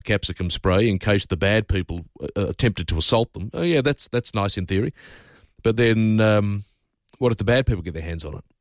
capsicum spray in case the bad people attempted to assault them. Oh, yeah, that's nice in theory. But then what if the bad people get their hands on it?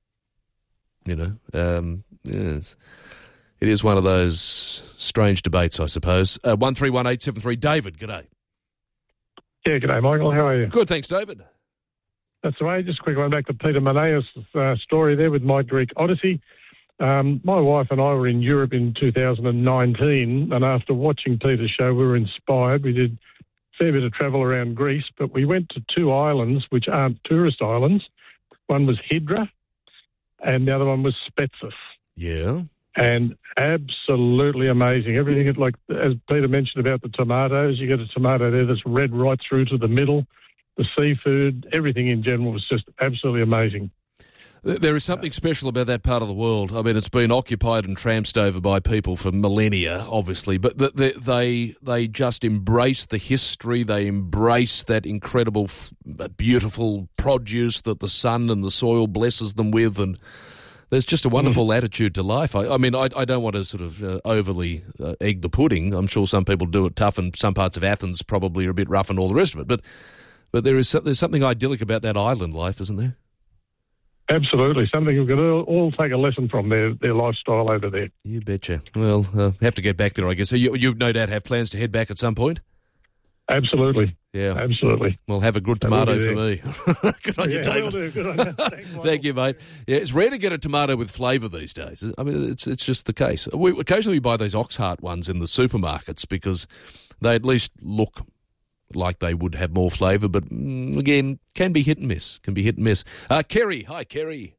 Yes. It is one of those strange debates, I suppose. 131873, David, g'day. Yeah, g'day, Michael. How are you? Good, thanks, David. That's the way. Just quick one back to Peter Manea's story there with My Greek Odyssey. My wife and I were in Europe in 2019, and after watching Peter's show, we were inspired. We did a fair bit of travel around Greece, but we went to two islands which aren't tourist islands. One was Hydra, and the other one was Spetses. Yeah. And absolutely amazing. Everything, like as Peter mentioned about the tomatoes, you get a tomato there that's red right through to the middle. The seafood, everything in general was just absolutely amazing. There is something special about that part of the world. I mean, it's been occupied and tramped over by people for millennia, obviously, but they just embrace the history. They embrace that incredible, beautiful produce that the sun and the soil blesses them with, and there's just a wonderful attitude to life. I mean, I don't want to sort of overly egg the pudding. I'm sure some people do it tough, and some parts of Athens probably are a bit rough and all the rest of it. But there's something idyllic about that island life, isn't there? Absolutely. Something we could all take a lesson from their lifestyle over there. You betcha. Well, have to get back there, I guess. So you no doubt have plans to head back at some point? Absolutely. Yeah. Absolutely. Well, have a good tomato for me. Good on you, David. Will do. Good on you. Thanks, Thank you, mate. Yeah, it's rare to get a tomato with flavour these days. I mean, it's just the case. Occasionally we buy those Oxheart ones in the supermarkets because they at least look like they would have more flavour, but again, can be hit and miss. Kerry. Hi, Kerry.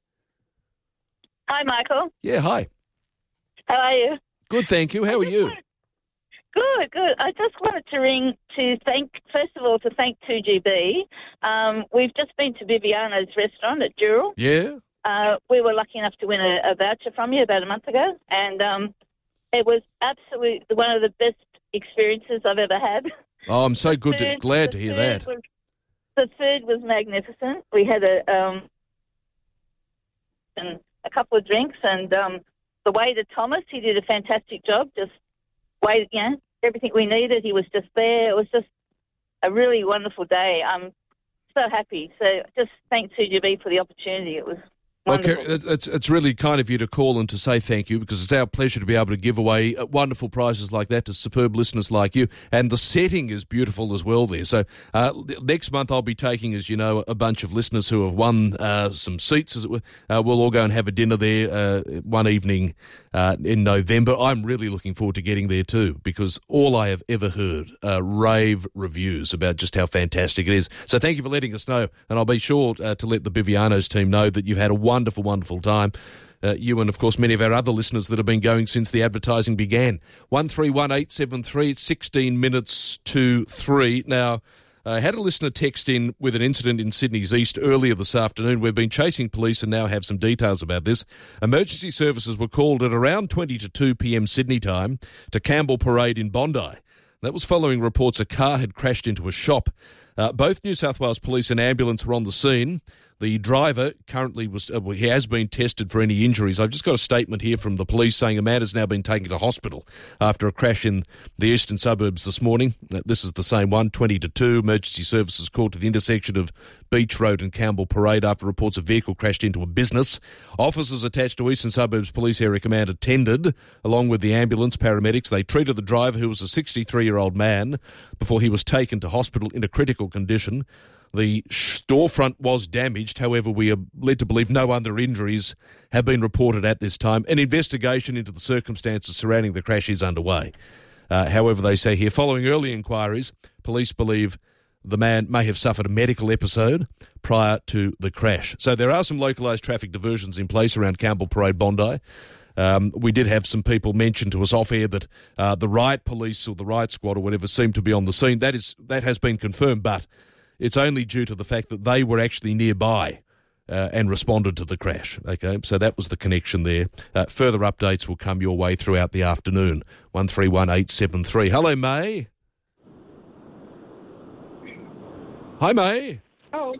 Hi, Michael. Yeah, hi. How are you? Good, thank you. How are you? Good. I just wanted to ring to thank 2GB. We've just been to Viviano's restaurant at Dural. Yeah. We were lucky enough to win a voucher from you about a month ago, and it was absolutely one of the best experiences I've ever had. Oh, I'm so glad to hear that. The food was magnificent. We had a couple of drinks, and the waiter Thomas, he did a fantastic job. Just everything we needed. He was just there. It was just a really wonderful day. I'm so happy. So just thank 2GB for the opportunity. It was wonderful. Okay, it's really kind of you to call and to say thank you, because it's our pleasure to be able to give away wonderful prizes like that to superb listeners like you. And the setting is beautiful as well there. So next month I'll be taking, as you know, a bunch of listeners who have won some seats, as it were. We'll all go and have a dinner there one evening in November. I'm really looking forward to getting there too, because all I have ever heard are rave reviews about just how fantastic it is. So thank you for letting us know, and I'll be sure to let the Biviano's team know that you've had a wonderful, wonderful time. You and, of course, many of our other listeners that have been going since the advertising began. 131873, 16 minutes to 3. Now, I had a listener text in with an incident in Sydney's East earlier this afternoon. We've been chasing police and now have some details about this. Emergency services were called at around 20 to 2 p.m. Sydney time to Campbell Parade in Bondi. That was following reports a car had crashed into a shop. Both New South Wales Police and ambulance were on the scene. The driver currently he has been tested for any injuries. I've just got a statement here from the police saying a man has now been taken to hospital after a crash in the eastern suburbs this morning. This is the same one, 20 to 2. Emergency services called to the intersection of Beach Road and Campbell Parade after reports a vehicle crashed into a business. Officers attached to Eastern Suburbs Police Area Command attended, along with the ambulance paramedics. They treated the driver, who was a 63-year-old man, before he was taken to hospital in a critical condition. The storefront was damaged. However, we are led to believe no other injuries have been reported at this time. An investigation into the circumstances surrounding the crash is underway. However, they say here, following early inquiries, police believe the man may have suffered a medical episode prior to the crash. So there are some localised traffic diversions in place around Campbell Parade, Bondi. We did have some people mention to us off air that the riot police or the riot squad or whatever seemed to be on the scene. That has been confirmed, but it's only due to the fact that they were actually nearby and responded to the crash. Okay, so that was the connection there. Further updates will come your way throughout the afternoon. 131873. Hello, May. Hi, May. Oh.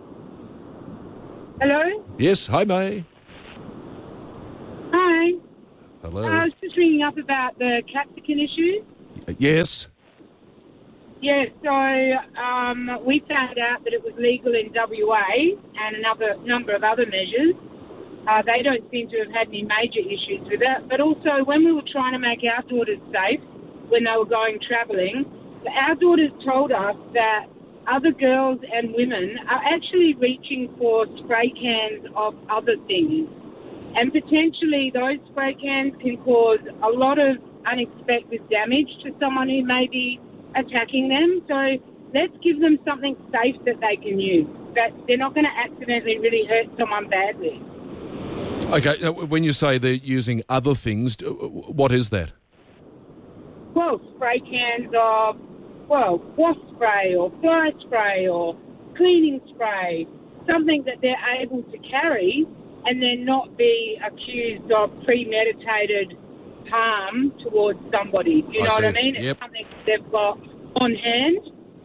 Hello? Yes, hi, May. Hi. Hello. I was just ringing up about the capsicum issue. Yes. Yeah, so we found out that it was legal in WA and another number of other measures. They don't seem to have had any major issues with it. But also, when we were trying to make our daughters safe when they were going travelling, our daughters told us that other girls and women are actually reaching for spray cans of other things. And potentially those spray cans can cause a lot of unexpected damage to someone who may be attacking them. So let's give them something safe that they can use, that they're not going to accidentally really hurt someone badly. Okay, when you say they're using other things, what is that? Well, spray cans of, wasp spray or fly spray or cleaning spray, something that they're able to carry and then not be accused of premeditated harm towards somebody. Do you know what I mean? It's something they've got on hand.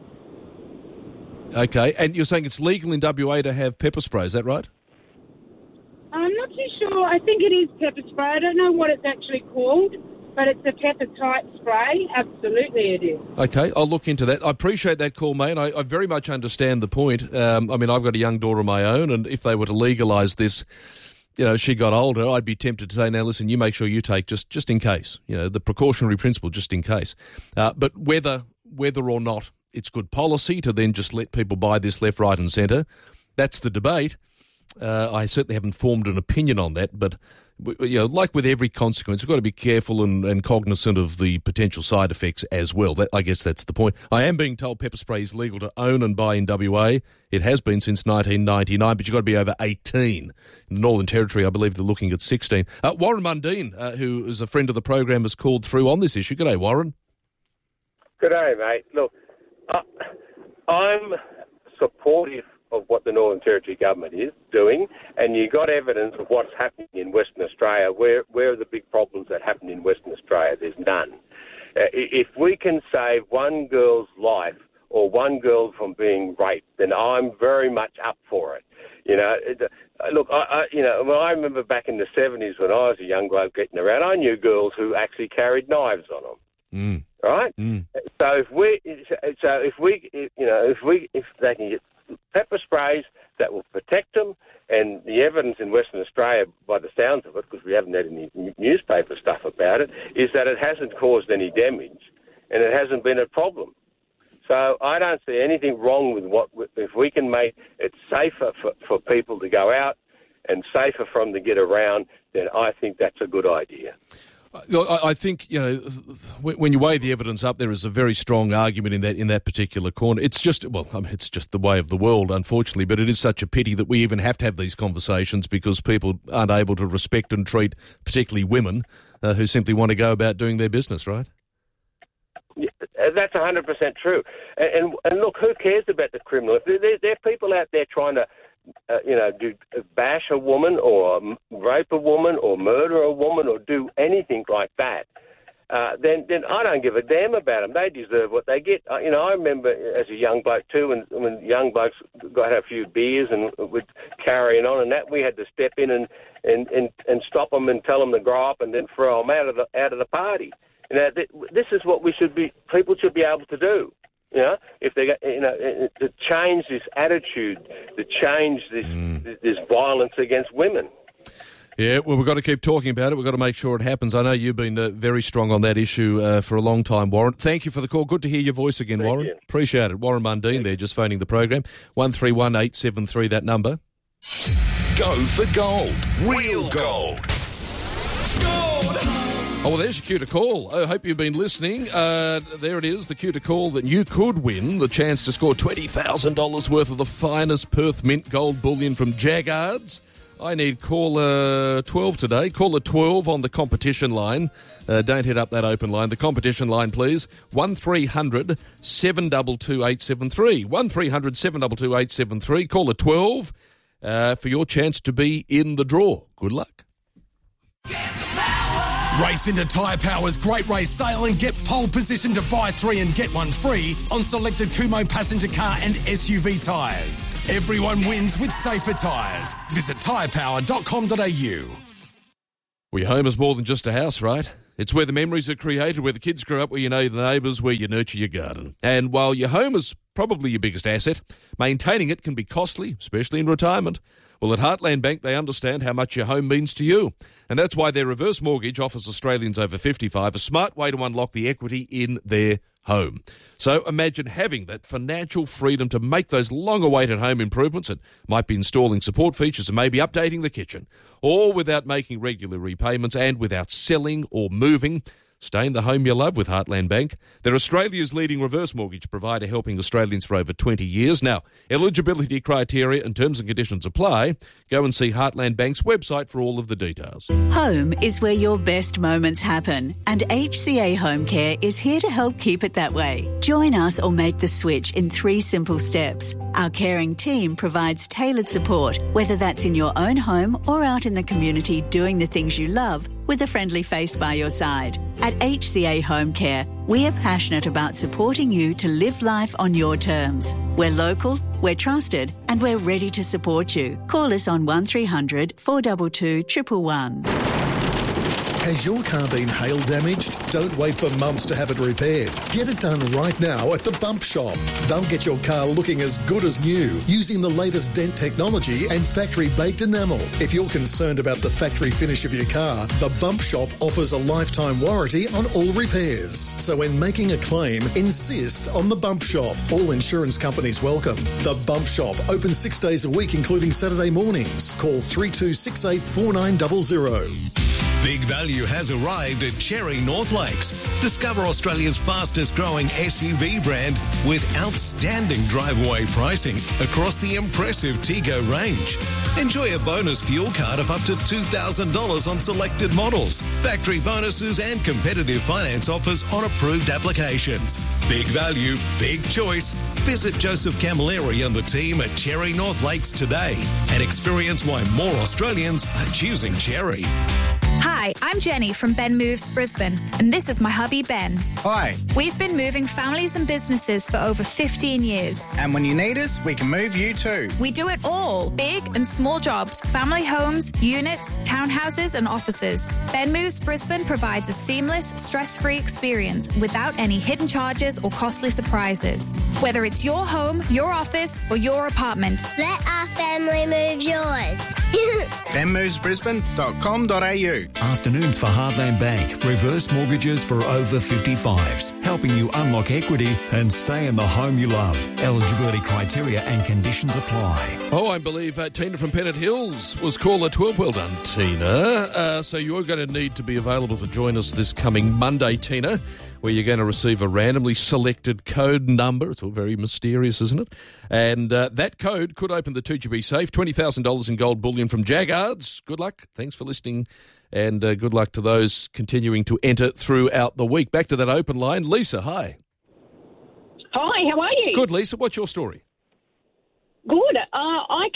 Okay, and you're saying it's legal in WA to have pepper spray, is that right? I'm not too sure. I think it is pepper spray. I don't know what it's actually called, but it's a pepper-type spray. Absolutely it is. Okay, I'll look into that. I appreciate that call, mate. I very much understand the point. I mean, I've got a young daughter of my own, and if they were to legalise this, you know, she got older, I'd be tempted to say, now, listen, you make sure you take just in case, you know, the precautionary principle, just in case. But whether or not it's good policy to then just let people buy this left, right and centre, that's the debate. I certainly haven't formed an opinion on that, but you know, like with every consequence, we've got to be careful and cognizant of the potential side effects as well. I guess that's the point. I am being told pepper spray is legal to own and buy in WA. It has been since 1999, but you've got to be over 18. In the Northern Territory, I believe they're looking at 16. Warren Mundine, who is a friend of the program, has called through on this issue. G'day, Warren. G'day, mate. Look, I'm supportive of what the Northern Territory government is doing, and you got evidence of what's happening in Western Australia. Where are the big problems that happen in Western Australia? There's none. If we can save one girl's life or one girl from being raped, then I'm very much up for it. You know, look, I remember back in the 70s when I was a young bloke getting around, I knew girls who actually carried knives on them. Mm. Right? Mm. So if they can get pepper sprays that will protect them, and the evidence in Western Australia, by the sounds of it, because we haven't had any newspaper stuff about it, is that it hasn't caused any damage and it hasn't been a problem. So I don't see anything wrong with if we can make it safer for people to go out and safer for them to get around, then I think that's a good idea. I think, you know, when you weigh the evidence up, there is a very strong argument in that particular corner. It's just, it's just the way of the world, unfortunately, but it is such a pity that we even have to have these conversations because people aren't able to respect and treat particularly women who simply want to go about doing their business, right? Yeah, that's 100% true. And look, who cares about the criminal? If there are people out there trying to bash a woman or rape a woman or murder a woman or do anything like that, then I don't give a damn about them. They deserve what they get. I remember as a young bloke too, when young blokes got a few beers and would carrying on and that, we had to step in and stop them and tell them to grow up and then throw them out of the party. You know, this is what people should be able to do. You know, if they got, to change this attitude, to change this violence against women. Yeah, well, we've got to keep talking about it. We've got to make sure it happens. I know you've been very strong on that issue for a long time, Warren. Thank you for the call. Good to hear your voice again, Warren. You. Appreciate it. Warren Mundine there, just phoning the program. 131873, that number. Go for gold. Real gold. Oh, well, there's your cue to call. I hope you've been listening. There it is, the cue to call that you could win the chance to score $20,000 worth of the finest Perth Mint gold bullion from Jaggards. I need caller 12 today. Caller 12 on the competition line. Don't hit up that open line. The competition line, please. 1300 722 873. 1300 722 873. Caller 12 for your chance to be in the draw. Good luck. Race into Tyre Power's Great Race Sale and get pole position to buy 3 and get 1 free on selected Kumho passenger car and SUV tyres. Everyone wins with safer tyres. Visit tyrepower.com.au. Well, your home is more than just a house, right? It's where the memories are created, where the kids grow up, where you know the neighbours, where you nurture your garden. And while your home is probably your biggest asset, maintaining it can be costly, especially in retirement. Well, at Heartland Bank, they understand how much your home means to you. And that's why their reverse mortgage offers Australians over 55 a smart way to unlock the equity in their home. So imagine having that financial freedom to make those long-awaited home improvements. It might be installing support features and maybe updating the kitchen, all without making regular repayments and without selling or moving. Stay in the home you love with Heartland Bank. They're Australia's leading reverse mortgage provider, helping Australians for over 20 years. Now, eligibility criteria and terms and conditions apply. Go and see Heartland Bank's website for all of the details. Home is where your best moments happen, and HCA Home Care is here to help keep it that way. Join us or make the switch in 3 simple steps. Our caring team provides tailored support, whether that's in your own home or out in the community doing the things you love, with a friendly face by your side. At HCA Home Care, we are passionate about supporting you to live life on your terms. We're local, we're trusted, and we're ready to support you. Call us on 1300 422 111. Has your car been hail damaged? Don't wait for months to have it repaired. Get it done right now at the Bump Shop. They'll get your car looking as good as new using the latest dent technology and factory-baked enamel. If you're concerned about the factory finish of your car, the Bump Shop offers a lifetime warranty on all repairs. So when making a claim, insist on the Bump Shop. All insurance companies welcome. The Bump Shop, open 6 days a week, including Saturday mornings. Call 3268 4900. Big Value has arrived at Cherry North Lakes. Discover Australia's fastest growing SUV brand with outstanding drive-away pricing across the impressive Tego range. Enjoy a bonus fuel card of up to $2,000 on selected models, factory bonuses and competitive finance offers on approved applications. Big value, big choice. Visit Joseph Camilleri and the team at Cherry North Lakes today and experience why more Australians are choosing Cherry. Hi, I'm Jenny from Ben Moves Brisbane, and this is my hubby Ben. Hi. We've been moving families and businesses for over 15 years. And when you need us, we can move you too. We do it all, big and small jobs, family homes, units, townhouses and offices. Ben Moves Brisbane provides a seamless, stress-free experience without any hidden charges or costly surprises. Whether it's your home, your office or your apartment. Let our family move yours. benmovesbrisbane.com.au. Afternoons for Heartland Bank. Reverse mortgages for over 55s. Helping you unlock equity and stay in the home you love. Eligibility criteria and conditions apply. Oh, I believe Tina from Pennant Hills was caller 12. Well done, Tina. So you're going to need to be available to join us this coming Monday, Tina, where you're going to receive a randomly selected code number. It's all very mysterious, isn't it? And that code could open the 2GB safe, $20,000 in gold bullion from Jaggards. Good luck. Thanks for listening. And good luck to those continuing to enter throughout the week. Back to that open line. Lisa, hi. Hi, how are you? Good, Lisa. What's your story? Good. I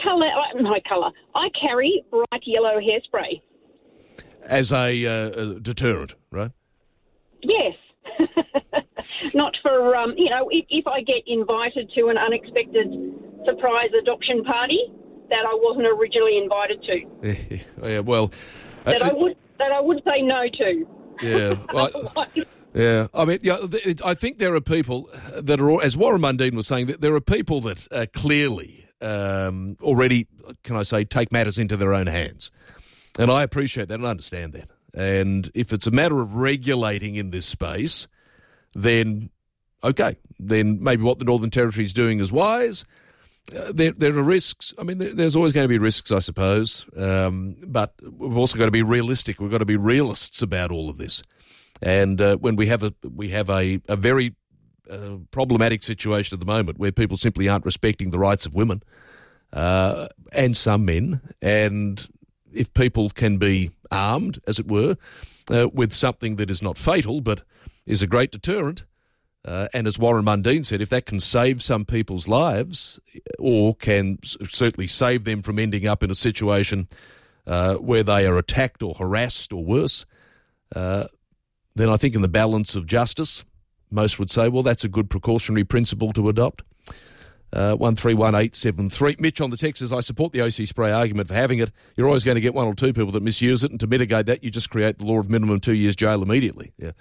carry bright yellow hairspray. As a deterrent, right? Yes. Not for, if I get invited to an unexpected surprise adoption party that I wasn't originally invited to. Yeah, well... That I would say no to. Yeah. Yeah. I mean, I think there are people that are, as Warren Mundine was saying, that there are people that clearly already, can I say, take matters into their own hands. And I appreciate that and understand that. And if it's a matter of regulating in this space, then, okay, then maybe what the Northern Territory is doing is wise. There are risks. I mean, there's always going to be risks, I suppose. But we've also got to be realistic. We've got to be realists about all of this. And when we have a very problematic situation at the moment where people simply aren't respecting the rights of women and some men, and if people can be armed, as it were, with something that is not fatal but is a great deterrent. And as Warren Mundine said, if that can save some people's lives or can certainly save them from ending up in a situation where they are attacked or harassed or worse, then I think in the balance of justice, most would say, well, that's a good precautionary principle to adopt. 131873. Mitch on the text says, I support the OC spray argument for having it. You're always going to get one or two people that misuse it, and to mitigate that, you just create the law of minimum 2 years jail immediately. Yeah,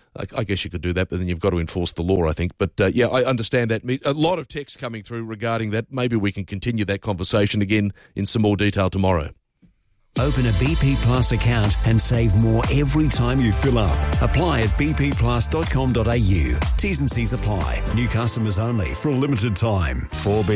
I guess you could do that, but then you've got to enforce the law, I think. But, yeah, I understand that. A lot of texts coming through regarding that. Maybe we can continue that conversation again in some more detail tomorrow. Open a BP Plus account and save more every time you fill up. Apply at bpplus.com.au. T's and C's apply. New customers only for a limited time.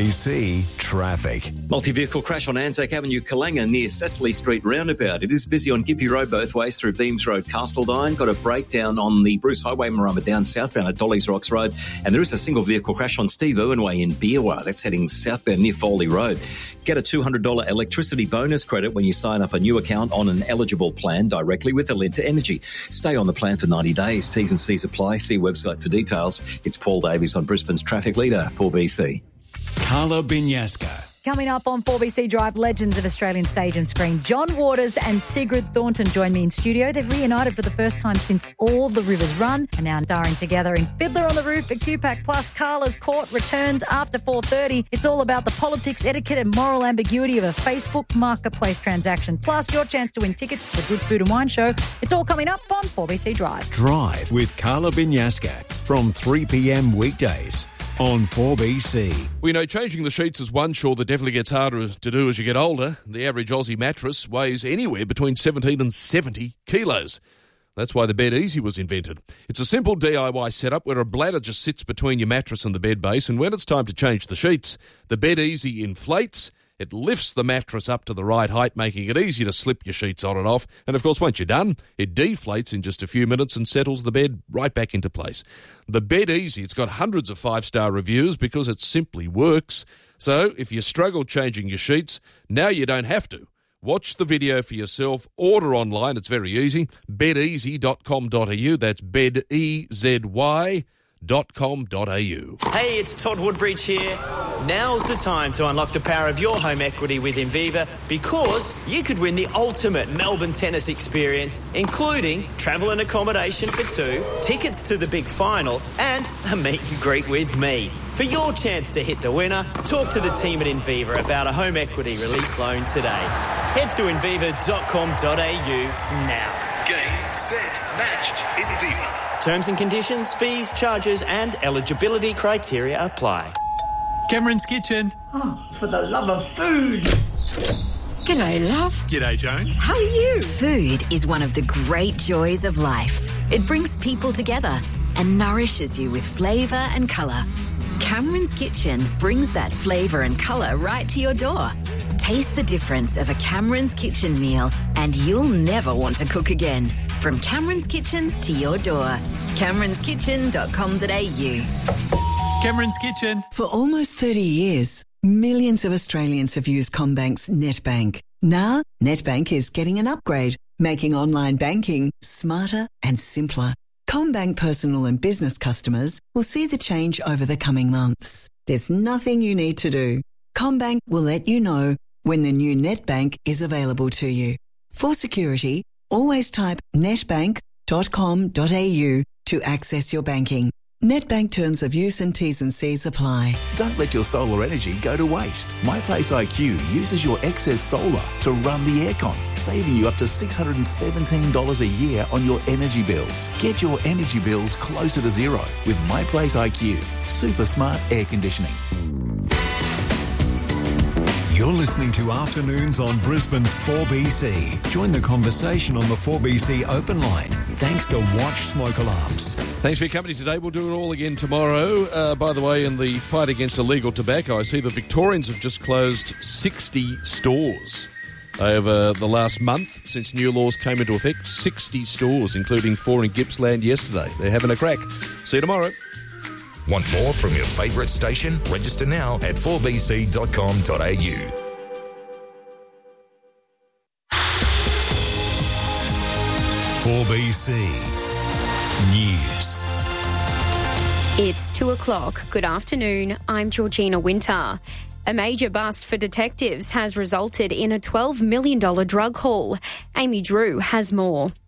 4BC Traffic. Multi-vehicle crash on Anzac Avenue, Kalanga near Cecily Street roundabout. It is busy on Gippy Road both ways through Beams Road, Castledine. Got a breakdown on the Bruce Highway, Marama down southbound at Dolly's Rocks Road. And there is a single vehicle crash on Steve Irwin Way in Beerwah. That's heading southbound near Foley Road. Get a $200 electricity bonus credit when you sign up a new account on an eligible plan directly with Alinta Energy. Stay on the plan for 90 days. T's and C's apply. See website for details. It's Paul Davies on Brisbane's Traffic Leader, 4BC. Carla Binyaska. Coming up on 4BC Drive, legends of Australian stage and screen. John Waters and Sigrid Thornton join me in studio. They've reunited for the first time since All the Rivers Run and now starring together in Fiddler on the Roof at QPAC Plus. Carla's Court returns after 4:30. It's all about the politics, etiquette and moral ambiguity of a Facebook marketplace transaction. Plus, your chance to win tickets to the Good Food and Wine Show. It's all coming up on 4BC Drive. Drive with Carla Binyaska from 3 p.m. weekdays on 4BC. We know changing the sheets is one chore that definitely gets harder to do as you get older. The average Aussie mattress weighs anywhere between 17 and 70 kilos. That's why the Bed Easy was invented. It's a simple DIY setup where a bladder just sits between your mattress and the bed base, and when it's time to change the sheets, the Bed Easy inflates. It lifts the mattress up to the right height, making it easy to slip your sheets on and off. And, of course, once you're done, it deflates in just a few minutes and settles the bed right back into place. The Bed Easy, it's got hundreds of 5-star reviews because it simply works. So if you struggle changing your sheets, now you don't have to. Watch the video for yourself. Order online. It's very easy. bedeasy.com.au. That's bedeasy.com.au. Hey, it's Todd Woodbridge here. Now's the time to unlock the power of your home equity with Inviva, because you could win the ultimate Melbourne tennis experience, including travel and accommodation for two, tickets to the big final, and a meet and greet with me. For your chance to hit the winner, talk to the team at Inviva about a home equity release loan today. Head to inviva.com.au now. Game, set, match, Inviva. Terms and conditions, fees, charges and eligibility criteria apply. Cameron's Kitchen. Oh, for the love of food. G'day, love. G'day, Joan. How are you? Food is one of the great joys of life. It brings people together and nourishes you with flavour and colour. Cameron's Kitchen brings that flavour and colour right to your door. Taste the difference of a Cameron's Kitchen meal and you'll never want to cook again. From Cameron's Kitchen to your door. CameronsKitchen.com.au. Cameron's Kitchen. For almost 30 years, millions of Australians have used CommBank's NetBank. Now, NetBank is getting an upgrade, making online banking smarter and simpler. CommBank personal and business customers will see the change over the coming months. There's nothing you need to do. CommBank will let you know when the new NetBank is available to you. For security, always type netbank.com.au to access your banking. NetBank terms of use and T's and C's apply. Don't let your solar energy go to waste. MyPlace IQ uses your excess solar to run the aircon, saving you up to $617 a year on your energy bills. Get your energy bills closer to zero with MyPlace IQ. Super smart air conditioning. You're listening to Afternoons on Brisbane's 4BC. Join the conversation on the 4BC open line. Thanks to Watch Smoke Alarms. Thanks for your company today. We'll do it all again tomorrow. By the way, in the fight against illegal tobacco, I see the Victorians have just closed 60 stores over the last month since new laws came into effect. 60 stores, including 4 in Gippsland yesterday. They're having a crack. See you tomorrow. Want more from your favourite station? Register now at 4bc.com.au. "4BC News." It's 2:00. Good afternoon. I'm Georgina Winter. A major bust for detectives has resulted in a $12 million drug haul. Amy Drew has more.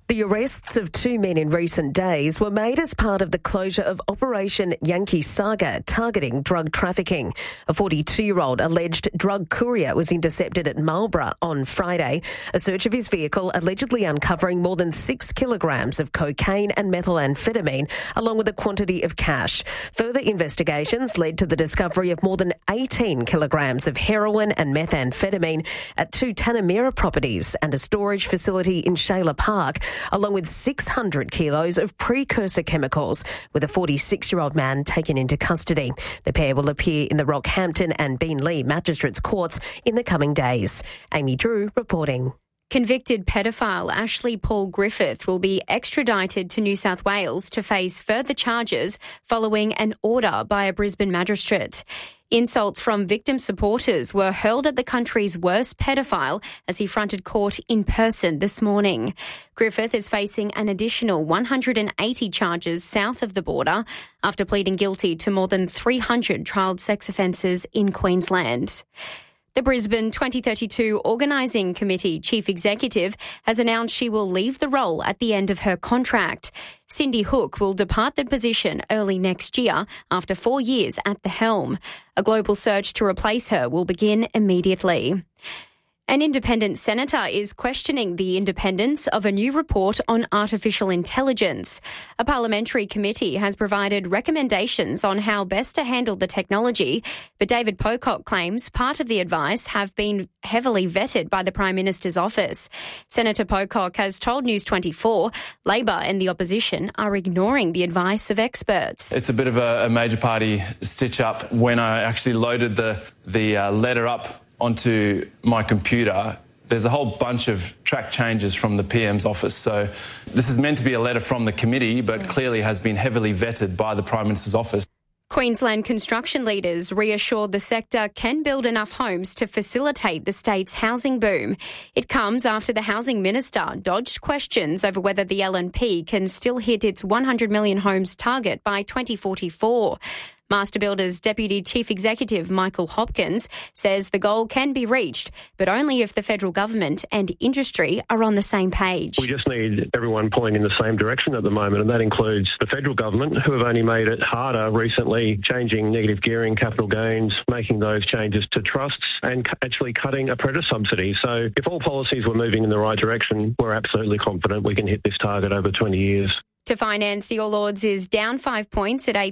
The arrests of 2 men in recent days were made as part of the closure of Operation Yankee Saga, targeting drug trafficking. A 42-year-old alleged drug courier was intercepted at Marlborough on Friday. A search of his vehicle allegedly uncovering more than 6 kilograms of cocaine and methamphetamine, along with a quantity of cash. Further investigations led to the discovery of more than 18 kilograms of heroin and methamphetamine at 2 Tanamera properties and a storage facility in Shayla Park, along with 600 kilos of precursor chemicals, with a 46-year-old man taken into custody. The pair will appear in the Rockhampton and Beenleigh Magistrates Courts in the coming days. Amy Drew reporting. Convicted pedophile Ashley Paul Griffith will be extradited to New South Wales to face further charges following an order by a Brisbane magistrate. Insults from victim supporters were hurled at the country's worst pedophile as he fronted court in person this morning. Griffith is facing an additional 180 charges south of the border after pleading guilty to more than 300 child sex offences in Queensland. The Brisbane 2032 Organising Committee Chief Executive has announced she will leave the role at the end of her contract. Cindy Hook will depart the position early next year after 4 years at the helm. A global search to replace her will begin immediately. An independent senator is questioning the independence of a new report on artificial intelligence. A parliamentary committee has provided recommendations on how best to handle the technology, but David Pocock claims part of the advice have been heavily vetted by the Prime Minister's office. Senator Pocock has told News 24 Labor and the opposition are ignoring the advice of experts. It's a bit of a major party stitch-up. When I actually loaded the letter up onto my computer, there's a whole bunch of track changes from the PM's office. So this is meant to be a letter from the committee, but clearly has been heavily vetted by the Prime Minister's office. Queensland construction leaders reassured the sector can build enough homes to facilitate the state's housing boom. It comes after the housing minister dodged questions over whether the LNP can still hit its 100 million homes target by 2044. Master Builders Deputy Chief Executive Michael Hopkins says the goal can be reached, but only if the federal government and industry are on the same page. We just need everyone pulling in the same direction at the moment, and that includes the federal government, who have only made it harder recently, changing negative gearing, capital gains, making those changes to trusts, and actually cutting apprentice subsidies. So if all policies were moving in the right direction, we're absolutely confident we can hit this target over 20 years. To finance, the All Ords is down 5 points at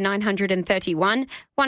8,931.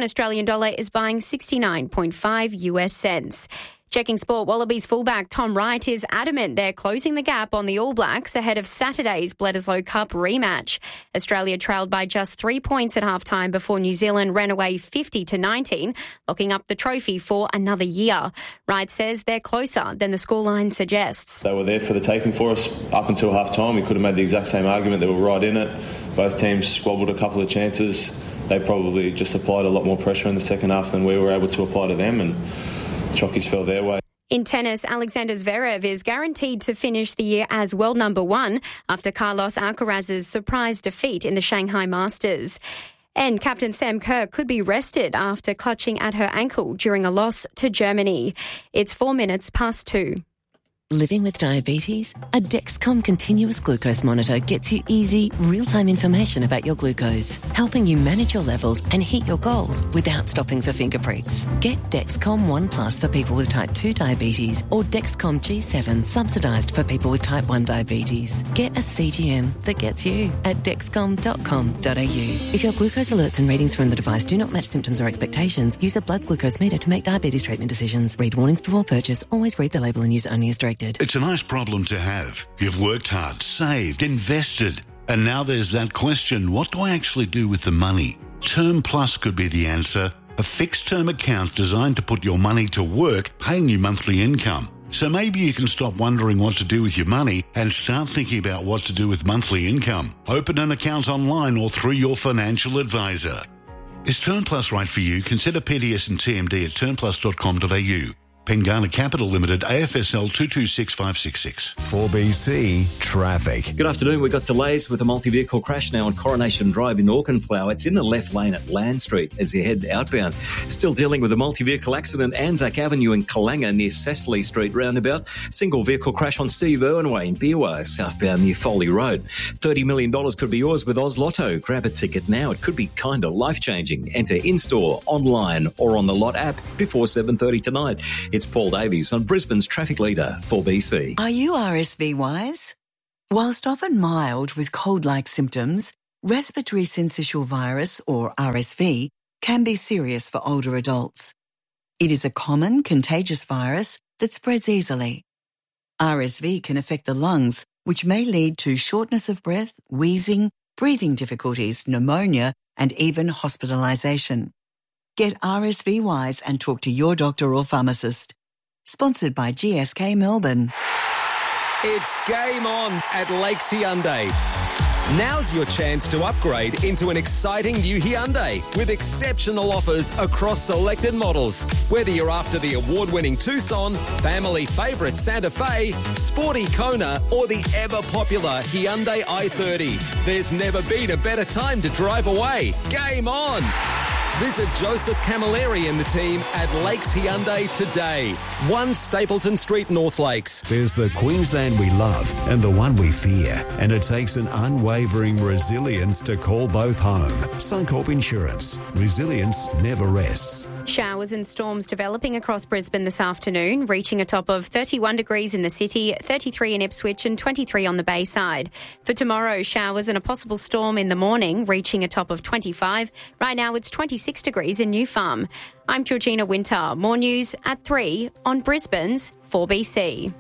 $1 is buying 69.5 US cents. Checking sport, Wallabies fullback Tom Wright is adamant they're closing the gap on the All Blacks ahead of Saturday's Bledisloe Cup rematch. Australia trailed by just 3 points at halftime before New Zealand ran away 50-19, locking up the trophy for another year. Wright says they're closer than the scoreline suggests. They were there for the taking for us up until halftime. We could have made the exact same argument. They were right in it. Both teams squabbled a couple of chances. They probably just applied a lot more pressure in the second half than we were able to apply to them, and Chockies fell their way. In tennis, Alexander Zverev is guaranteed to finish the year as world number 1 after Carlos Alcaraz's surprise defeat in the Shanghai Masters. And Captain Sam Kerr could be rested after clutching at her ankle during a loss to Germany. It's 2:04. Living with diabetes? A Dexcom continuous glucose monitor gets you easy, real-time information about your glucose, helping you manage your levels and hit your goals without stopping for finger pricks. Get Dexcom One Plus for people with type 2 diabetes or Dexcom G7 subsidised for people with type 1 diabetes. Get a CGM that gets you at dexcom.com.au. If your glucose alerts and readings from the device do not match symptoms or expectations, use a blood glucose meter to make diabetes treatment decisions. Read warnings before purchase. Always read the label and use only as directed. It's a nice problem to have. You've worked hard, saved, invested, and now there's that question, what do I actually do with the money? Term Plus could be the answer. A fixed-term account designed to put your money to work, paying you monthly income. So maybe you can stop wondering what to do with your money and start thinking about what to do with monthly income. Open an account online or through your financial advisor. Is Term Plus right for you? Consider PDS and TMD at turnplus.com.au. Pengana Capital Limited, AFSL 226566. 4BC Traffic. Good afternoon. We've got delays with a multi-vehicle crash now on Coronation Drive in Auchenflower. It's in the left lane at Land Street as you head outbound. Still dealing with a multi-vehicle accident Anzac Avenue in Kalanga near Cecily Street roundabout. Single vehicle crash on Steve Irwin Way in Beerwah, southbound near Foley Road. $30 million could be yours with Oz Lotto. Grab a ticket now. It could be kind of life-changing. Enter in-store, online or on the Lot app before 7:30 tonight. It's Paul Davies on Brisbane's traffic leader, 4BC. Are you RSV wise? Whilst often mild with cold-like symptoms, respiratory syncytial virus, or RSV, can be serious for older adults. It is a common contagious virus that spreads easily. RSV can affect the lungs, which may lead to shortness of breath, wheezing, breathing difficulties, pneumonia, and even hospitalisation. Get RSV wise and talk to your doctor or pharmacist. Sponsored by GSK Melbourne. It's game on at Lakes Hyundai. Now's your chance to upgrade into an exciting new Hyundai with exceptional offers across selected models. Whether you're after the award-winning Tucson, family favourite Santa Fe, sporty Kona, or the ever-popular Hyundai i30, there's never been a better time to drive away. Game on! Visit Joseph Camilleri and the team at Lakes Hyundai today. 1 Stapleton Street, North Lakes. There's the Queensland we love and the one we fear, and it takes an unwavering resilience to call both home. Suncorp Insurance. Resilience never rests. Showers and storms developing across Brisbane this afternoon, reaching a top of 31 degrees in the city, 33 in Ipswich and 23 on the Bayside. For tomorrow, showers and a possible storm in the morning, reaching a top of 25. Right now it's 26 degrees in New Farm. I'm Georgina Winter. More news at 3 on Brisbane's 4BC.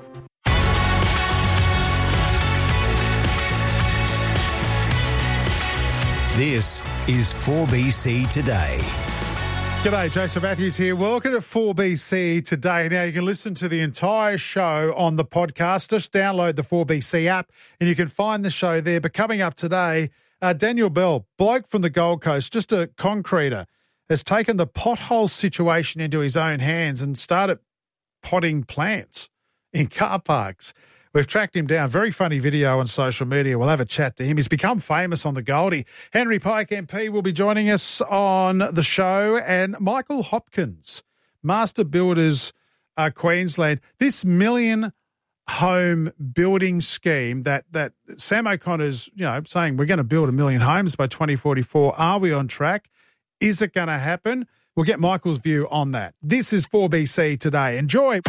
This is 4BC Today. G'day, Joseph Matthews here. Welcome to 4BC Today. Now, you can listen to the entire show on the podcast. Just download the 4BC app and you can find the show there. But coming up today, Daniel Bell, bloke from the Gold Coast, just a concreter, has taken the pothole situation into his own hands and started potting plants in car parks. We've tracked him down. Very funny video on social media. We'll have a chat to him. He's become famous on the Goldie. Henry Pike MP will be joining us on the show, and Michael Hopkins, Master Builders Queensland. This million home building scheme that Sam O'Connor's, saying we're going to build 1 million homes by 2044. Are we on track? Is it going to happen? We'll get Michael's view on that. This is 4BC Today. Enjoy.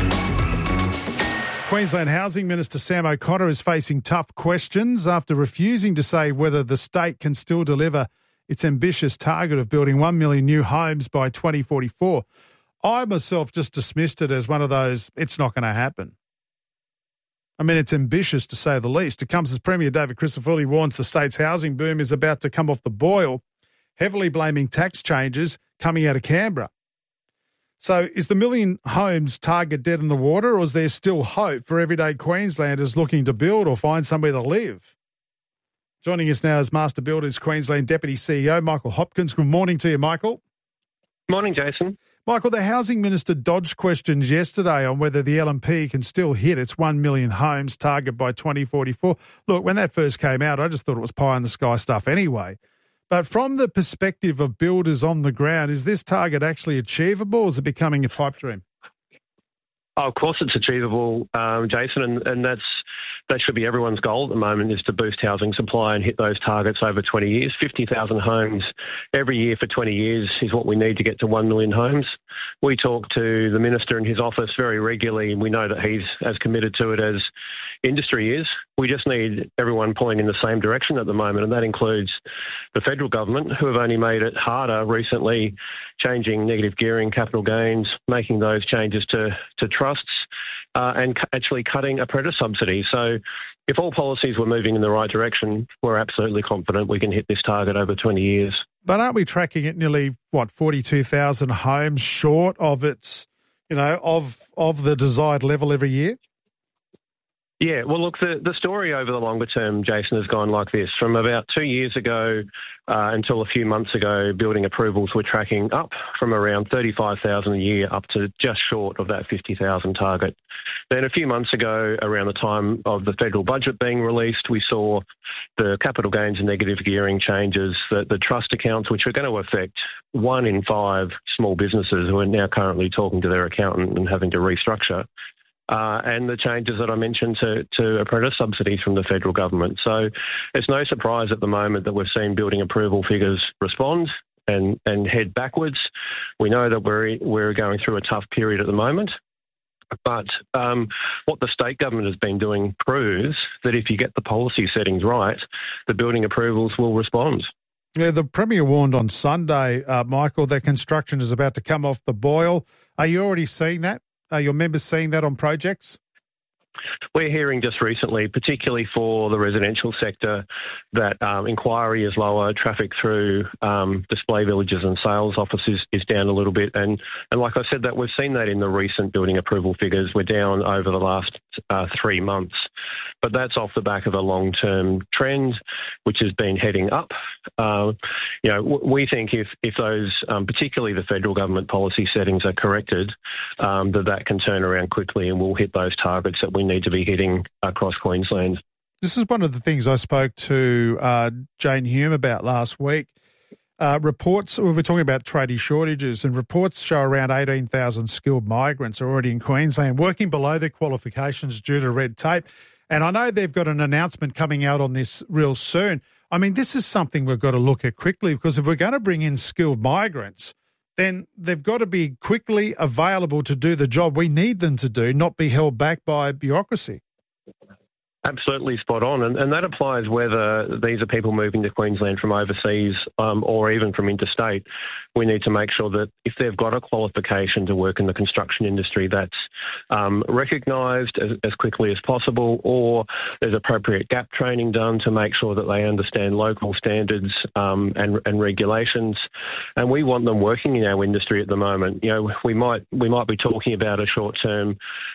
Queensland Housing Minister Sam O'Connor is facing tough questions after refusing to say whether the state can still deliver its ambitious target of building 1 million new homes by 2044. I myself just dismissed it as one of those, it's not going to happen. I mean, it's ambitious to say the least. It comes as Premier David Crisafulli warns the state's housing boom is about to come off the boil, heavily blaming tax changes coming out of Canberra. So is the million homes target dead in the water, or is there still hope for everyday Queenslanders looking to build or find somewhere to live? Joining us now is Master Builders Queensland Deputy CEO Michael Hopkins. Good morning to you, Michael. Morning, Jason. Michael, the Housing Minister dodged questions yesterday on whether the LNP can still hit its 1 million homes target by 2044. Look, when that first came out, I just thought it was pie-in-the-sky stuff anyway. But from the perspective of builders on the ground, is this target actually achievable, or is it becoming a pipe dream? Oh, of course it's achievable, Jason, and that should be everyone's goal at the moment, is to boost housing supply and hit those targets over 20 years. 50,000 homes every year for 20 years is what we need to get to 1 million homes. We talk to the Minister in his office very regularly, and we know that he's as committed to it as industry is. We just need everyone pulling in the same direction at the moment, and that includes the federal government, who have only made it harder recently, changing negative gearing, capital gains, making those changes to trusts, and actually cutting apprentice subsidies. So if all policies were moving in the right direction, we're absolutely confident we can hit this target over 20 years. But aren't we tracking it nearly, 42,000 homes short of its, of the desired level every year? Yeah, well, look, the story over the longer term, Jason, has gone like this. From about 2 years ago until a few months ago, building approvals were tracking up from around 35,000 a year up to just short of that 50,000 target. Then a few months ago, around the time of the federal budget being released, we saw the capital gains and negative gearing changes, the trust accounts, which are going to affect 1 in 5 small businesses who are now currently talking to their accountant and having to restructure. And the changes that I mentioned to apprentice subsidies from the federal government. So it's no surprise at the moment that we've seen building approval figures respond and head backwards. We know that we're going through a tough period at the moment. But what the state government has been doing proves that if you get the policy settings right, the building approvals will respond. Yeah, the Premier warned on Sunday, Michael, that construction is about to come off the boil. Are you already seeing that? Are your members seeing that on projects? We're hearing just recently, particularly for the residential sector, that inquiry is lower, traffic through display villages and sales offices is down a little bit. And like I said, that we've seen that in the recent building approval figures. We're down over the last 3 months. But that's off the back of a long-term trend, which has been heading up. We think if those, particularly the federal government policy settings, are corrected, that can turn around quickly and we'll hit those targets that we need to be hitting across Queensland. This is one of the things I spoke to Jane Hume about last week. Reports, we were talking about tradie shortages, and reports show around 18,000 skilled migrants are already in Queensland working below their qualifications due to red tape. And I know they've got an announcement coming out on this real soon. I mean, this is something we've got to look at quickly, because if we're going to bring in skilled migrants, then they've got to be quickly available to do the job we need them to do, not be held back by bureaucracy. Absolutely spot on. And that applies whether these are people moving to Queensland from overseas or even from interstate. We need to make sure that if they've got a qualification to work in the construction industry, that's recognised as quickly as possible, or there's appropriate gap training done to make sure that they understand local standards and regulations. And we want them working in our industry at the moment. We might be talking about a short-term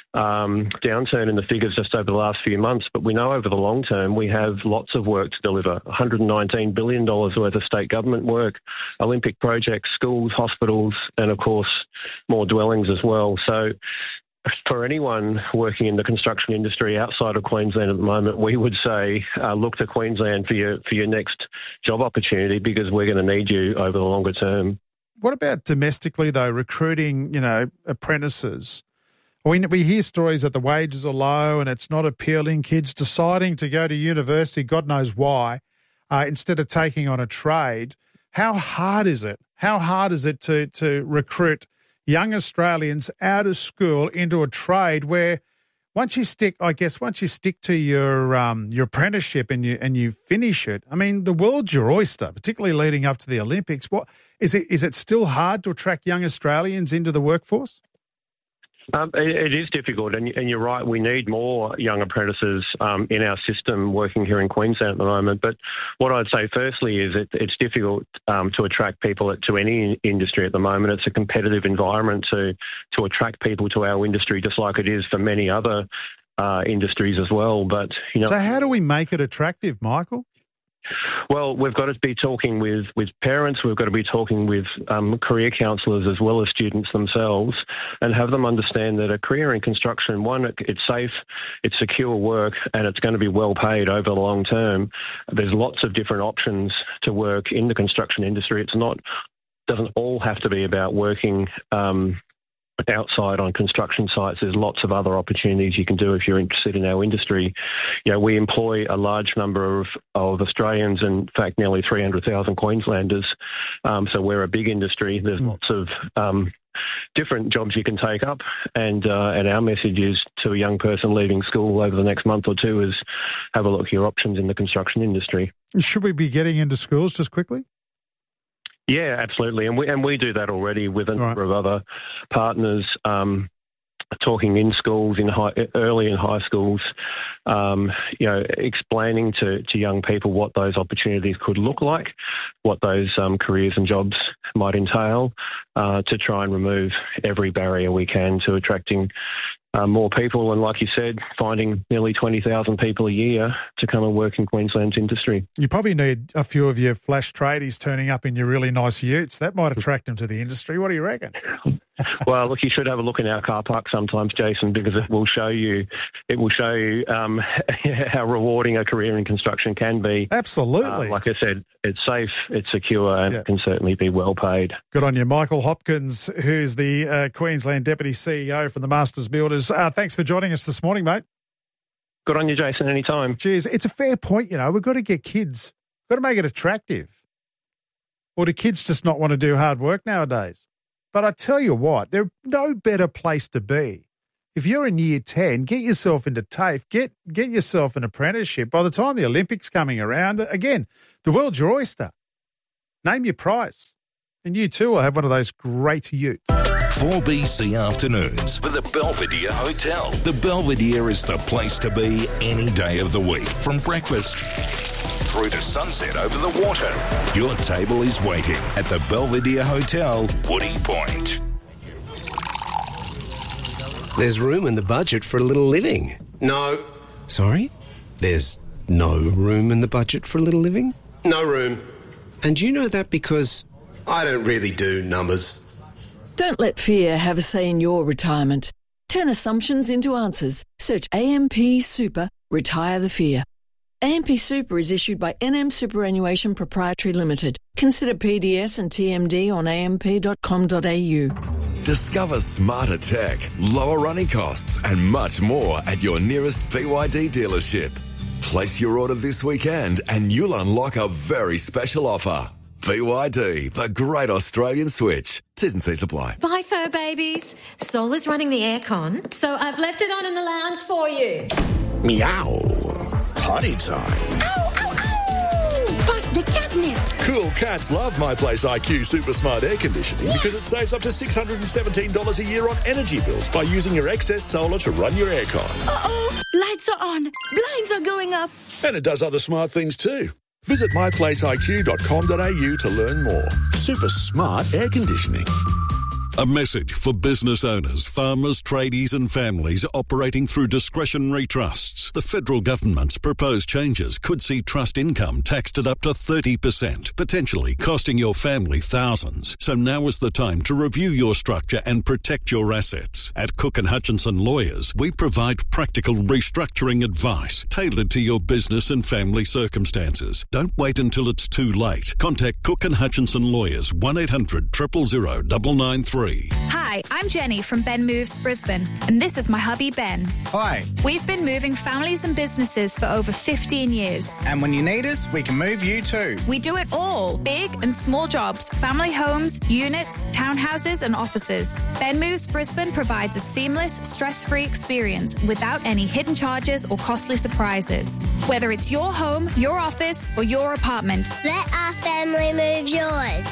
downturn in the figures just over the last few months, but we know over the long term we have lots of work to deliver. $119 billion worth of state government work, Olympic projects, schools, hospitals, and of course more dwellings as well. So for anyone working in the construction industry outside of Queensland at the moment, we would say look to Queensland for your next job opportunity, because we're going to need you over the longer term. What about domestically though, recruiting, apprentices? We hear stories that the wages are low and it's not appealing. Kids deciding to go to university, God knows why, instead of taking on a trade. How hard is it? How hard is it to recruit young Australians out of school into a trade where once you stick to your apprenticeship and you finish it, I mean, the world's your oyster, particularly leading up to the Olympics. What is it still hard to attract young Australians into the workforce? It is difficult, and you're right. We need more young apprentices in our system working here in Queensland at the moment. But what I'd say firstly is it's difficult to attract people to any industry at the moment. It's a competitive environment to attract people to our industry, just like it is for many other industries as well. But so how do we make it attractive, Michael? Well, we've got to be talking with parents, we've got to be talking with career counsellors as well as students themselves, and have them understand that a career in construction, one, it's safe, it's secure work, and it's going to be well paid over the long term. There's lots of different options to work in the construction industry. Doesn't all have to be about working outside on construction sites. There's lots of other opportunities you can do if you're interested in our industry. We employ a large number of Australians, in fact, nearly 300,000 Queenslanders. So we're a big industry. There's lots of different jobs you can take up, and our message is to a young person leaving school over the next month or two is have a look at your options in the construction industry. Should we be getting into schools just quickly? Yeah, absolutely, and we do that already with a number of other partners, talking in schools, early in high schools, explaining to young people what those opportunities could look like, what those careers and jobs might entail, to try and remove every barrier we can to attracting more people, and like you said, finding nearly 20,000 people a year to come and work in Queensland's industry. You probably need a few of your flash tradies turning up in your really nice utes. That might attract them to the industry. What do you reckon? Well, look, you should have a look in our car park sometimes, Jason, because it will show you how rewarding a career in construction can be. Absolutely. Like I said, it's safe, it's secure, and it can certainly be well paid. Good on you. Michael Hopkins, who's the Queensland Deputy CEO from the Masters Builders. Thanks for joining us this morning, mate. Good on you, Jason, anytime. Cheers. It's a fair point, we've got to get kids, got to make it attractive. Or do kids just not want to do hard work nowadays? But I tell you what, there's no better place to be. If you're in year 10, get yourself into TAFE, get yourself an apprenticeship. By the time the Olympics coming around, again, the world's your oyster. Name your price, and you too will have one of those great utes. 4BC Afternoons with the Belvedere Hotel. The Belvedere is the place to be any day of the week. From breakfast through to sunset over the water. Your table is waiting at the Belvedere Hotel, Woody Point. There's room in the budget for a little living. No. Sorry? There's no room in the budget for a little living? No room. And you know that because I don't really do numbers. Don't let fear have a say in your retirement. Turn assumptions into answers. Search AMP Super, retire the fear. AMP Super is issued by NM Superannuation Proprietary Limited. Consider PDS and TMD on amp.com.au. Discover smarter tech, lower running costs, and much more at your nearest BYD dealership. Place your order this weekend and you'll unlock a very special offer. BYD, the great Australian switch. T's and C's apply. Bye, fur babies. Sol is running the aircon, so I've left it on in the lounge for you. Meow. Potty time. Ow, ow, ow! Bust the catnip. Cool cats love My Place IQ Super Smart Air Conditioning because it saves up to $617 a year on energy bills by using your excess solar to run your aircon. Uh-oh, lights are on, blinds are going up. And it does other smart things too. Visit myplaceiq.com.au to learn more. Super smart air conditioning. A message for business owners, farmers, tradies and families operating through discretionary trusts. The federal government's proposed changes could see trust income taxed at up to 30%, potentially costing your family thousands. So now is the time to review your structure and protect your assets. At Cook & Hutchinson Lawyers, we provide practical restructuring advice tailored to your business and family circumstances. Don't wait until it's too late. Contact Cook & Hutchinson Lawyers, 1-800-000-993. Hi, I'm Jenny from Ben Moves Brisbane, and this is my hubby Ben. Hi. We've been moving families and businesses for over 15 years. And when you need us, we can move you too. We do it all, big and small jobs, family homes, units, townhouses and offices. Ben Moves Brisbane provides a seamless, stress-free experience without any hidden charges or costly surprises. Whether it's your home, your office or your apartment. Let our family move yours.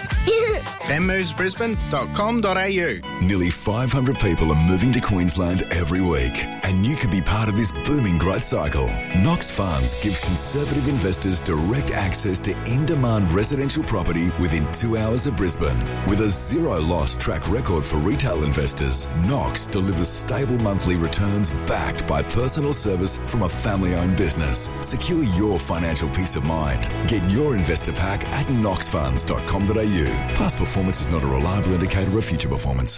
benmovesbrisbane.com.au. Nearly 500 people are moving to Queensland every week, and you can be part of this booming growth cycle. Knox Funds gives conservative investors direct access to in-demand residential property within 2 hours of Brisbane. With a zero-loss track record for retail investors, Knox delivers stable monthly returns backed by personal service from a family-owned business. Secure your financial peace of mind. Get your investor pack at knoxfunds.com.au. Past performance is not a reliable indicator of future performance.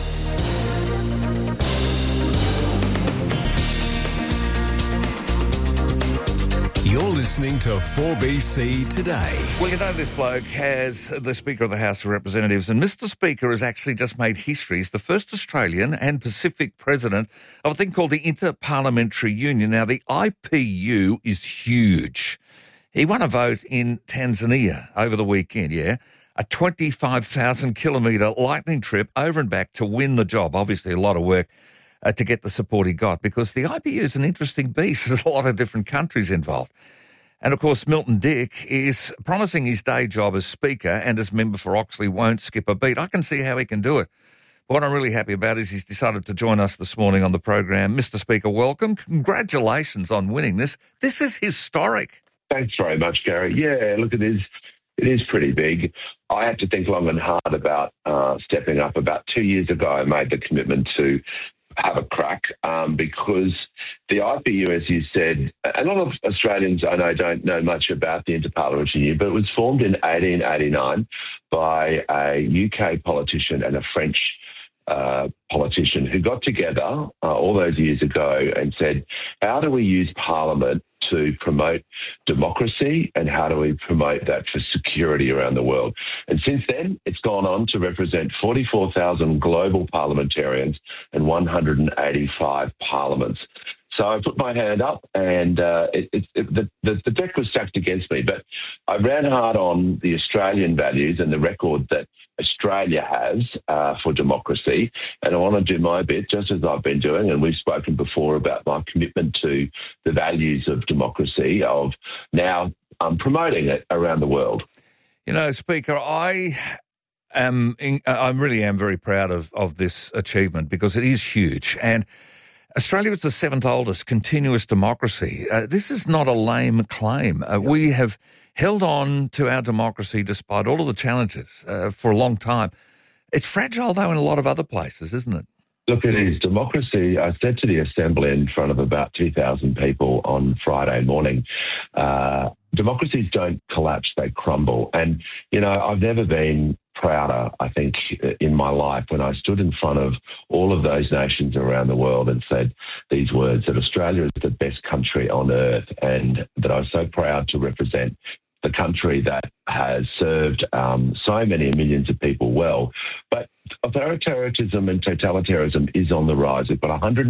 You're listening to 4BC Today. Well, you know, this bloke has the Speaker of the House of Representatives, and Mr. Speaker has actually just made history. He's the first Australian and Pacific president of a thing called the Inter-Parliamentary Union. Now, the IPU is huge. He won a vote in Tanzania over the weekend, a 25,000-kilometre lightning trip over and back to win the job. Obviously, a lot of work to get the support he got, because the IPU is an interesting beast. There's a lot of different countries involved. And, of course, Milton Dick is promising his day job as Speaker and as member for Oxley won't skip a beat. I can see how he can do it. But what I'm really happy about is he's decided to join us this morning on the program. Mr. Speaker, welcome. Congratulations on winning this. This is historic. Thanks very much, Gary. Yeah, look, it is pretty big. I had to think long and hard about stepping up. About 2 years ago, I made the commitment to have a crack because the IPU, as you said, a lot of Australians I know don't know much about the Interparliamentary Union, but it was formed in 1889 by a UK politician and a French politician who got together all those years ago and said, how do we use Parliament to promote democracy and how do we promote that for security around the world? And since then, it's gone on to represent 44,000 global parliamentarians and 185 parliaments. So I put my hand up and the deck was stacked against me, but I ran hard on the Australian values and the record that Australia has for democracy, and I want to do my bit, just as I've been doing, and we've spoken before about my commitment to the values of democracy, of now promoting it around the world. You know, Speaker, I really am very proud of this achievement because it is huge, and Australia was the seventh oldest continuous democracy. This is not a lame claim. We have held on to our democracy despite all of the challenges for a long time. It's fragile, though, in a lot of other places, isn't it? Look, it is. Democracy, I said to the Assembly in front of about 2,000 people on Friday morning, democracies don't collapse, they crumble. And, you know, I've never been prouder, I think, in my life when I stood in front of all of those nations around the world and said these words, that Australia is the best country on earth and that I'm so proud to represent the country that has served so many millions of people well. But authoritarianism and totalitarianism is on the rise. We've got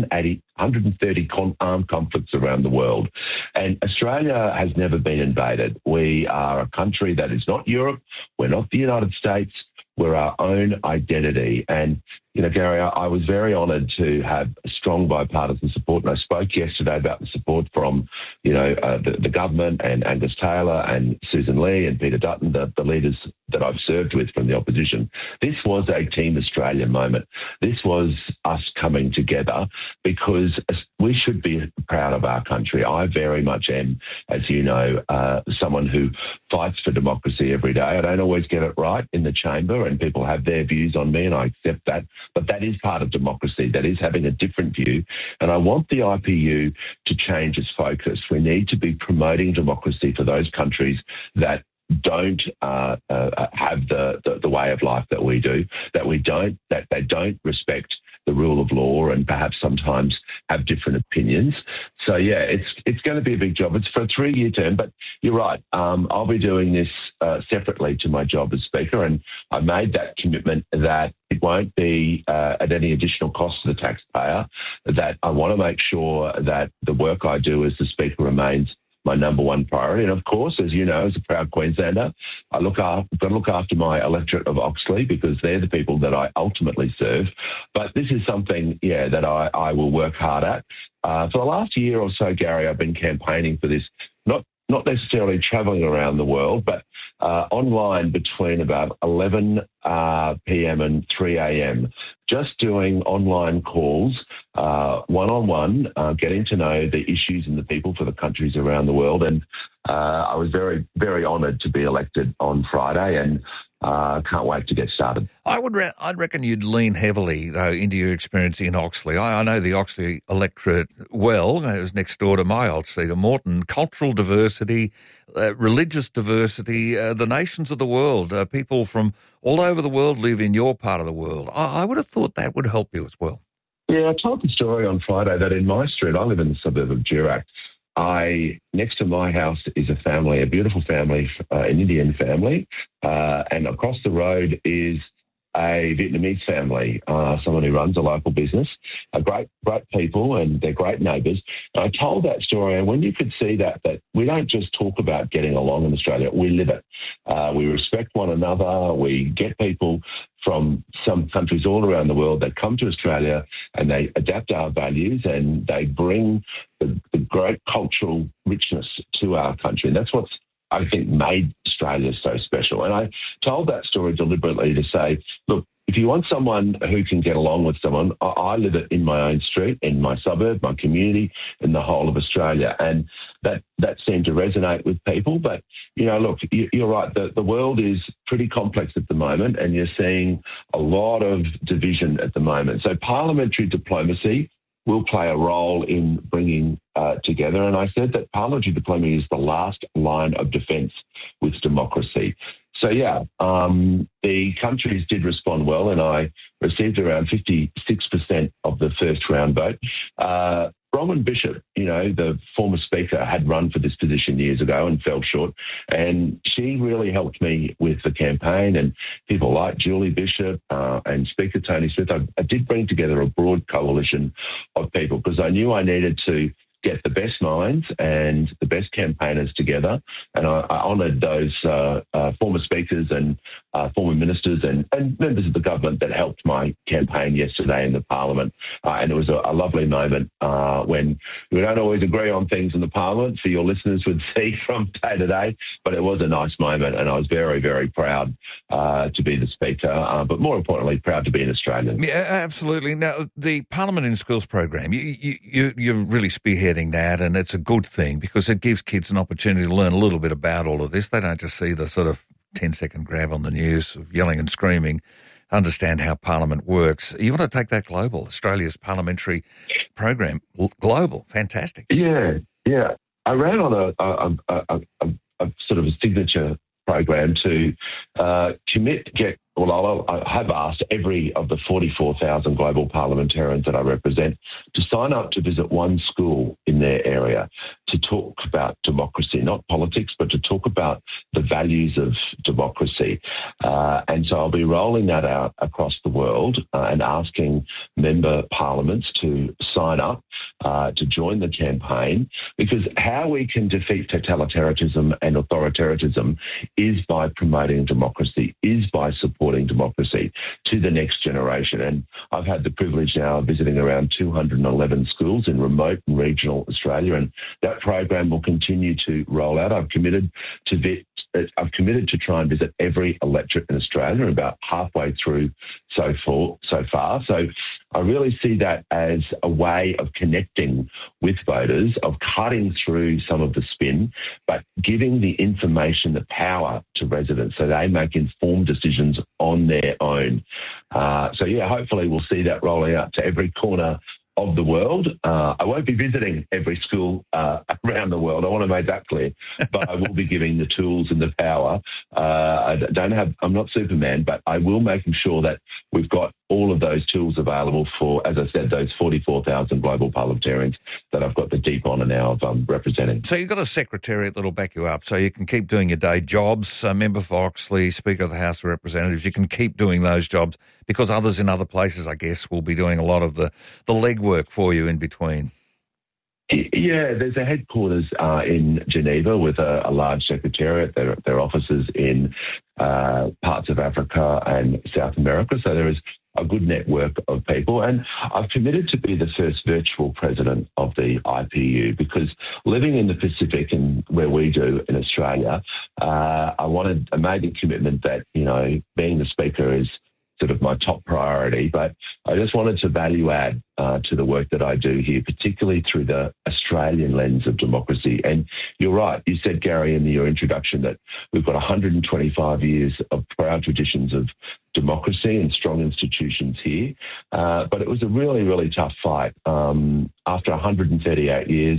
130 armed conflicts around the world. And Australia has never been invaded. We are a country that is not Europe. We're not the United States. We're our own identity. And, you know, Gary, I was very honoured to have strong bipartisan support. And I spoke yesterday about the support from, you know, the government and Angus Taylor and Susan Lee and Peter Dutton, the leaders that I've served with from the opposition. This was a Team Australia moment. This was us coming together because we should be proud of our country. I very much am, as you know, someone who fights for democracy every day. I don't always get it right in the chamber and people have their views on me and I accept that. But that is part of democracy. That is having a different view. And I want the IPU to change its focus. We need to be promoting democracy for those countries that don't have the way of life that we do, that they don't respect the rule of law and perhaps sometimes have different opinions. So, yeah, it's going to be a big job. It's for a 3-year term, but you're right. I'll be doing this separately to my job as Speaker, and I made that commitment that it won't be at any additional cost to the taxpayer, that I want to make sure that the work I do as the Speaker remains my number one priority. And of course, as you know, as a proud Queenslander, I've got to look after my electorate of Oxley because they're the people that I ultimately serve. But this is something, that I will work hard at. For the last year or so, Gary, I've been campaigning for this, not necessarily travelling around the world, but online between about 11 p.m. and 3 a.m., just doing online calls, one-on-one, getting to know the issues and the people for the countries around the world. And I was very, very honoured to be elected on Friday and can't wait to get started. I'd reckon you'd lean heavily, though, into your experience in Oxley. I know the Oxley electorate well. It was next door to my old seat of Moreton. Cultural diversity, religious diversity, the nations of the world, people from all over the world live in your part of the world. I would have thought that would help you as well. Yeah, I told the story on Friday that in my street, I live in the suburb of Durack, next to my house is a family, a beautiful family, an Indian family, and across the road is a Vietnamese family, someone who runs a local business, great people, and they're great neighbours. I told that story, and when you could see that we don't just talk about getting along in Australia, we live it. We respect one another. We get people from some countries all around the world that come to Australia and they adapt our values and they bring the great cultural richness to our country. And that's what's, I think, made Australia so special. And I told that story deliberately to say, look, if you want someone who can get along with someone, I live it in my own street, in my suburb, my community, in the whole of Australia. And that seemed to resonate with people. But, look, you're right. The world is pretty complex at the moment, and you're seeing a lot of division at the moment. So parliamentary diplomacy will play a role in bringing together. And I said that parliamentary diplomacy is the last line of defence with democracy. So, the countries did respond well, and I received around 56% of the first round vote. Bronwyn Bishop, the former Speaker, had run for this position years ago and fell short. And she really helped me with the campaign, and people like Julie Bishop and Speaker Tony Smith. I did bring together a broad coalition of people because I knew I needed to get the best minds and the best campaigners together. And I honoured those former speakers and former ministers and members of the government that helped my campaign yesterday in the Parliament. And it was a lovely moment when we don't always agree on things in the Parliament, so your listeners would see from day to day, but it was a nice moment, and I was very, very proud to be the Speaker, but more importantly, proud to be an Australian. Yeah, absolutely. Now, the Parliament in Schools program, you're really spearheading that, and it's a good thing because it gives kids an opportunity to learn a little bit about all of this. They don't just see the sort of 10-second grab on the news of yelling and screaming, understand how Parliament works. You want to take that global, Australia's parliamentary program, global, fantastic. Yeah. I ran on a sort of a signature program to I have asked every of the 44,000 global parliamentarians that I represent to sign up to visit one school in their area to talk about democracy, not politics, but to talk about the values of democracy. And so I'll be rolling that out across the world and asking member parliaments to sign up to join the campaign, because how we can defeat totalitarianism and authoritarianism is by promoting democracy, is by supporting democracy to the next generation. And I've had the privilege now of visiting around 211 schools in remote and regional Australia, and that program will continue to roll out. I've committed to try and visit every electorate in Australia, about halfway through so far. So I really see that as a way of connecting with voters, of cutting through some of the spin, but giving the information, the power to residents so they make informed decisions on their own. Hopefully we'll see that rolling out to every corner of the world. I won't be visiting every school around the world. I want to make that clear. But I will be giving the tools and the power. I'm not Superman, but I will make sure that we've got all of those tools available for, as I said, those 44,000 global parliamentarians that I've got the deep honour now of representing. So you've got a secretariat that'll back you up so you can keep doing your day jobs. Member for Oxley, Speaker of the House of Representatives, you can keep doing those jobs because others in other places, I guess, will be doing a lot of the legwork for you in between. Yeah, there's a headquarters in Geneva with a large secretariat. There are offices in parts of Africa and South America. So there is a good network of people. And I've committed to be the first virtual president of the IPU because living in the Pacific and where we do in Australia, I made the commitment that, being the Speaker is sort of my top priority, but I just wanted to value add to the work that I do here, particularly through the Australian lens of democracy. And you're right, you said, Gary, in your introduction that we've got 125 years of proud traditions of democracy and strong institutions here. But it was a really, really tough fight. After 138 years,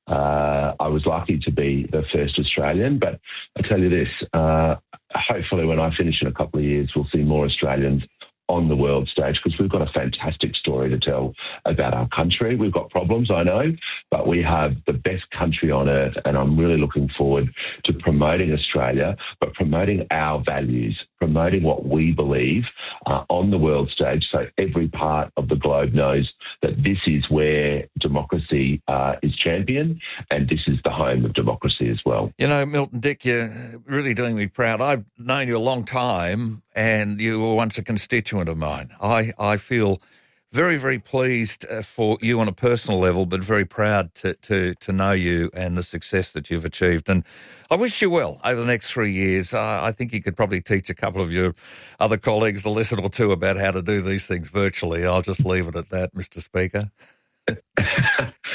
I was lucky to be the first Australian, but I tell you this, hopefully when I finish in a couple of years, we'll see more Australians on the world stage because we've got a fantastic story to tell about our country. We've got problems, I know, but we have the best country on earth, and I'm really looking forward to promoting Australia, but promoting our values, promoting what we believe on the world stage so every part of the globe knows that this is where democracy is championed and this is the home of democracy as well. Milton Dick, you're really doing me proud. I've known you a long time and you were once a constituent of mine. I feel very, very pleased for you on a personal level, but very proud to know you and the success that you've achieved. And I wish you well over the next 3 years. I think you could probably teach a couple of your other colleagues a lesson or two about how to do these things virtually. I'll just leave it at that, Mr. Speaker.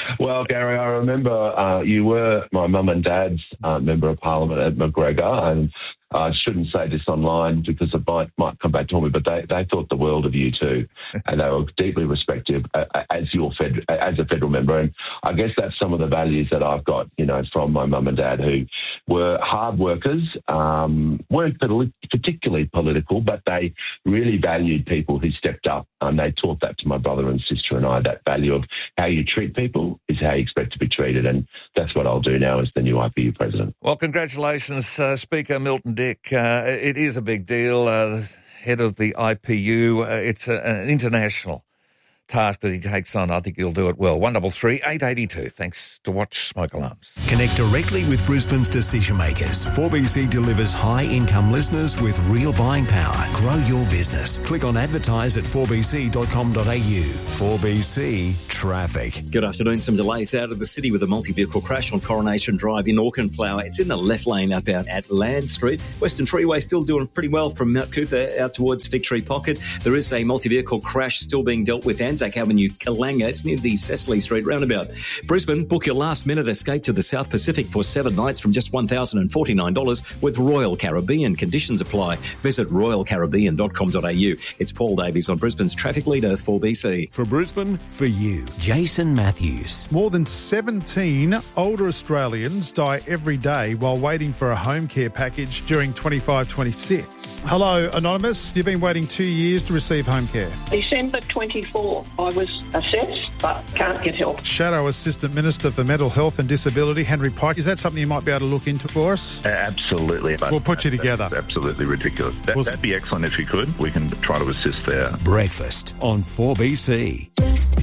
Well, Gary, I remember you were my mum and dad's member of Parliament at McGregor, and I shouldn't say this online because it might come back to me, but they thought the world of you too, and they were deeply respected as a federal member. And I guess that's some of the values that I've got, from my mum and dad, who were hard workers, weren't particularly political, but they really valued people who stepped up, and they taught that to my brother and sister and I. That value of how you treat people is how you expect to be treated, and that's what I'll do now as the new IPU president. Well, congratulations, Speaker Milton Dick. It is a big deal. Head of the IPU, it's an international task that he takes on. I think he'll do it well. 133 882. Thanks to Watch Smoke Alarms. Connect directly with Brisbane's decision makers. 4BC delivers high-income listeners with real buying power. Grow your business. Click on advertise at 4bc.com.au. 4BC Traffic. Good afternoon. Some delays out of the city with a multi-vehicle crash on Coronation Drive in Auchenflower. It's in the left lane outbound at Land Street. Western Freeway still doing pretty well from Mount Cootha out towards Victory Pocket. There is a multi-vehicle crash still being dealt with Anzac Avenue, Kalanga. It's near the Cecily Street roundabout. Brisbane, book your last-minute escape to the South Pacific for 7 nights from just $1,049 with Royal Caribbean. Conditions apply. Visit royalcaribbean.com.au. It's Paul Davies on Brisbane's traffic leader, 4BC. For Brisbane, for you, Jason Matthews. More than 17 older Australians die every day while waiting for a home care package during 25-26. Hello, Anonymous. You've been waiting 2 years to receive home care. December 24, I was assessed but can't get help. Shadow Assistant Minister for Mental Health and Disability, Henry Pike. Is that something you might be able to look into for us? Absolutely. We'll put you together. That's absolutely ridiculous. That'd be excellent if you could. We can try to assist there. Breakfast on 4BC. Just